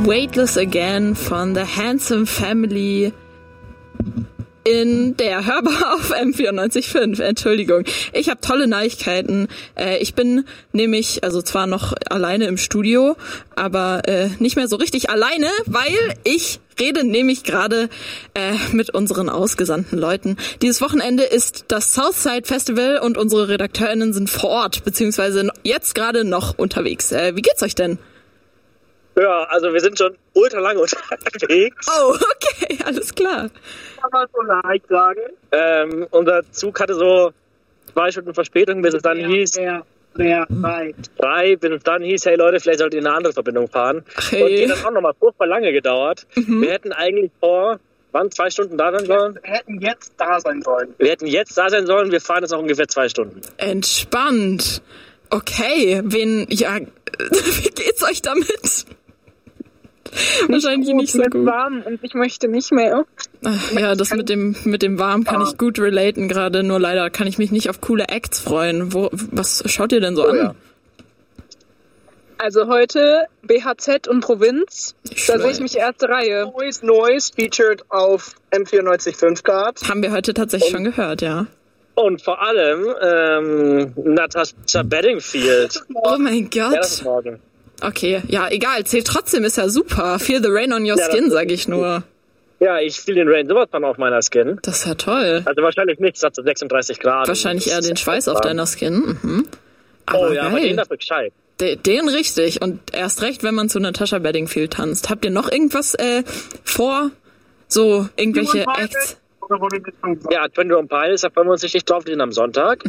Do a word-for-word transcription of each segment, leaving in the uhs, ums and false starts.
Weightless Again von The Handsome Family in der Hörbar auf M vierundneunzig Komma fünf. Entschuldigung. Ich habe tolle Neuigkeiten. Äh, ich bin nämlich, also zwar noch alleine im Studio, aber äh, nicht mehr so richtig alleine, weil ich rede nämlich gerade äh, mit unseren ausgesandten Leuten. Dieses Wochenende ist das Southside Festival und unsere RedakteurInnen sind vor Ort, beziehungsweise jetzt gerade noch unterwegs. Äh, wie geht's euch denn? Ja, also wir sind schon ultra lange unterwegs. Oh, okay, alles klar. Kann man so leicht sagen. Ähm, unser Zug hatte so zwei Stunden Verspätung, bis es dann ja, hieß... Ja, ja, drei. Drei, bis es dann hieß, hey Leute, vielleicht solltet ihr eine andere Verbindung fahren. Hey. Und die hat dann auch nochmal furchtbar lange gedauert. Mhm. Wir hätten eigentlich vor, wann, zwei Stunden da sein sollen? Wir hätten jetzt da sein sollen. Wir hätten jetzt da sein sollen, wir fahren jetzt noch ungefähr zwei Stunden. Entspannt. Okay, wen, ja, wie geht's euch damit? Wahrscheinlich nicht so gut. Warm und ich möchte nicht mehr. Ach, ja, das mit dem mit dem Warm kann ich gut relaten gerade, nur leider kann ich mich nicht auf coole Acts freuen. Wo, was schaut ihr denn so Oh, an? ja. Also heute B H Z und Provinz. Ich Da sehe schwör. ich mich erste Reihe. Noise Noise featured auf M vierundneunzig Komma fünf Grad. Haben wir heute tatsächlich schon gehört, ja. Und vor allem ähm, Natasha Bedingfield. Oh mein Ja, das ist Gott. morgen. Okay, ja, egal, zählt trotzdem, ist ja super. Feel the rain on your Ja, das skin, ist sag ich nur. Ja, ich fühle den Rain sowas von auf meiner Skin. Das ist ja toll. Also wahrscheinlich nicht, es hat so sechsunddreißig Grad. Wahrscheinlich Das eher ist den echt Schweiß auf warm. deiner Skin. Mhm. Aber Oh ja, aber den geil. dafür gescheit. Den, den richtig. Und erst recht, wenn man zu Natasha Bedingfield tanzt. Habt ihr noch irgendwas äh, vor? So, irgendwelche Acts? Oder wurde das schon gesagt? Ja, Twin Drum Pilots, da freuen wir uns richtig drauf, die sind am Sonntag.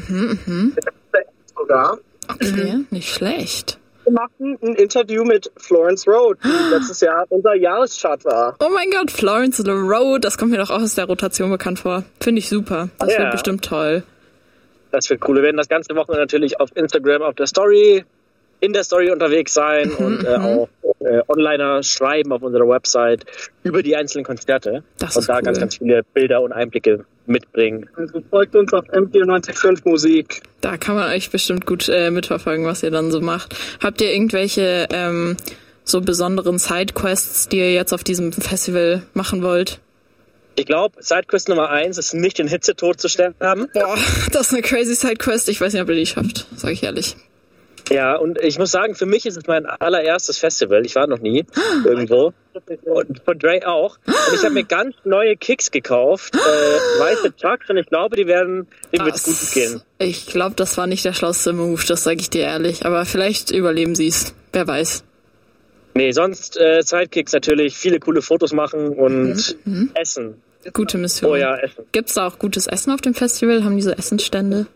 Sogar. Okay, nicht schlecht. Wir machten ein Interview mit Florence Road, die letztes Jahr unser Jahreschart war. Oh mein Gott, Florence the Road, das kommt mir doch auch aus der Rotation bekannt vor. Finde ich super. Das Ja. wird bestimmt toll. Das wird cool. Wir werden das ganze Wochenende natürlich auf Instagram, auf der Story, in der Story unterwegs sein und äh, auch äh, Onliner schreiben auf unserer Website über die einzelnen Konzerte. Das und ist da cool. ganz, ganz viele Bilder und Einblicke mitbringen. Also folgt uns auf M vierundneunzig Komma fünf Musik. Da kann man euch bestimmt gut äh, mitverfolgen, was ihr dann so macht. Habt ihr irgendwelche ähm, so besonderen Sidequests, die ihr jetzt auf diesem Festival machen wollt? Ich glaube, Sidequest Nummer eins ist nicht den Hitzetod zu sterben. Boah, das ist eine crazy Sidequest. Ich weiß nicht, ob ihr die schafft, sag ich ehrlich. Ja, und ich muss sagen, für mich ist es mein allererstes Festival. Ich war noch nie irgendwo. Und von Dre auch. Und ich habe mir ganz neue Kicks gekauft. Äh, weiße Chucks. Und ich glaube, die werden, dem wird's gut gehen. Ich glaube, das war nicht der schlauste Move, das sage ich dir ehrlich. Aber vielleicht überleben sie es. Wer weiß. Nee, sonst äh, Sidekicks natürlich. Viele coole Fotos machen und Mhm. essen. Gute Mission. Oh ja, essen. Gibt's da auch gutes Essen auf dem Festival? Haben diese Essensstände?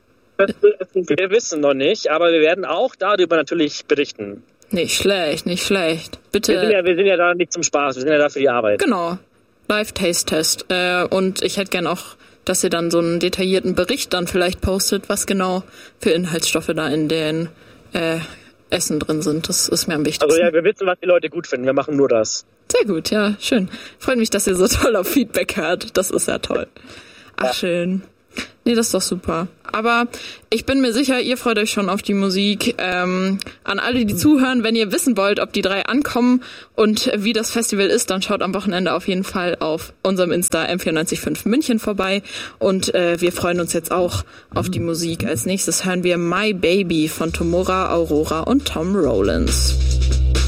Wir wissen noch nicht, aber wir werden auch darüber natürlich berichten. Nicht schlecht, nicht schlecht. Bitte. Wir sind ja, wir sind ja da nicht zum Spaß. Wir sind ja da für die Arbeit. Genau. Live-Taste-Test. Äh, und ich hätte gern auch, dass ihr dann so einen detaillierten Bericht dann vielleicht postet, was genau für Inhaltsstoffe da in den äh, Essen drin sind. Das ist mir am wichtigsten. Also ja, wir wissen, was die Leute gut finden. Wir machen nur das. Sehr gut, ja, schön. Freut mich, dass ihr so toll auf Feedback hört. Das ist ja toll. Ach, ja. Schön. Nee, das ist doch super. Aber ich bin mir sicher, ihr freut euch schon auf die Musik. Ähm, an alle, die zuhören, wenn ihr wissen wollt, ob die drei ankommen und wie das Festival ist, dann schaut am Wochenende auf jeden Fall auf unserem Insta M vierundneunzig Komma fünf München vorbei. Und äh, wir freuen uns jetzt auch auf die Musik. Als nächstes hören wir My Baby von Tomora, Aurora und Tom Rowlands.